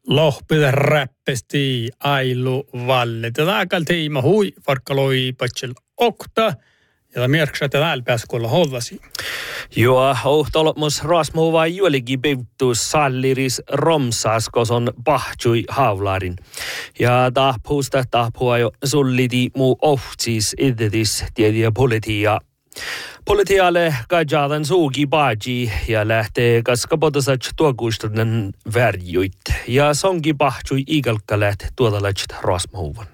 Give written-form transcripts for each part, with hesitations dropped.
Lohpida räppesti ailu valle. Tätä tiima hui farkkaloi patsel okta. Ja mierksä täällä pääskolla hollasi. Joo, ohtolmus rasmu vai juoligi pivtus salliris romsas, koson pahtui havlarin. Ja tahpua jo sulliti muu ohtsis idetis tiediä politia. Politialle kajadan suuki baji ja lähtee kaskapotosat tuokuistunen värjuit. Ja sonki pahtui ikalka lähtee tuotalaiset rasmuuvan.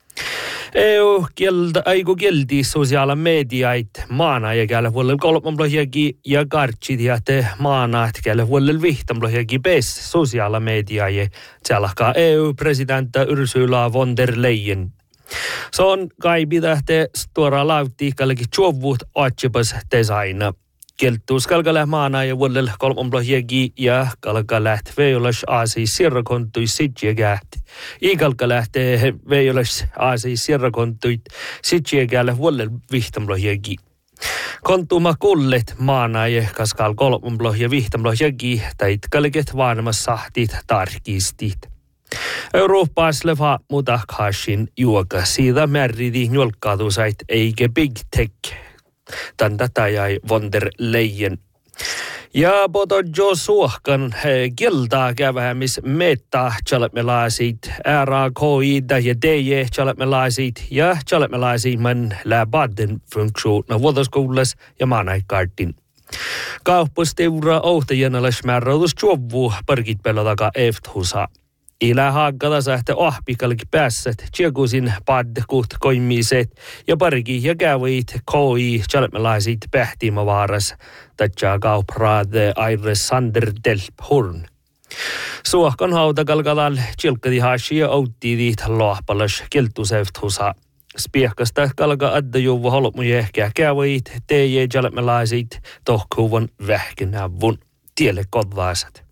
EU kielti sosiaala mediait maana ja käydä vuodella kolmanplohjaki ja kartsit ja te maana, että käydä vuodella vihtamplohjaki pes sosiaala media ja tälläkään EU-presidentti Ursula von der Leyen. Se on kai pitähte tuoda lautti kallekin tjovut atsepas designa. Kieltuus kalkale maana ja vuodella kolmanplohjaki ja kalka lähtee veijolas aasi sirrakontui sitje kähti. Ikalka lähtee veijolas aasi sirrakontui sitje kähti vuodella vihtamplohjaki. Kontuma kullet maana ja kaskal kolmanplohja vihtamplohjaki tai kalket vaanamas sahtit tarkistit. Eurooppas lefa mutakashin juoka siitä märridi njolkkatusait eikä big tech. Tän tätä jäi von der Leyen. Ja poto jo suohkan kiltaa kävämis metta chalmelaisit RAKI ja DJ chalmelaisit ja chalmelaisit man läbaden funktiona vuotoskoulas ja maanaikartin. Kauppasteura ohtajanalais määräydus juovuu parkit pelotaka efthusa. Ilä haakkata sähte ahpikalki päässet, tjekusin paddekuht koimiset ja parki ja kävit koi chalmelaisit pähtimavaaras, tatsaa kaupraade Aires Sander Delphorn. Suohkan hautakalkalal tjilkadi hashi ja outtiidit lohpalas kiltusevthusa. Spiehkasta kalka adda juvu holmuje ehkä kävit, teije chalmelaisit tohkuvan vähkinävun tielle kodvaaset.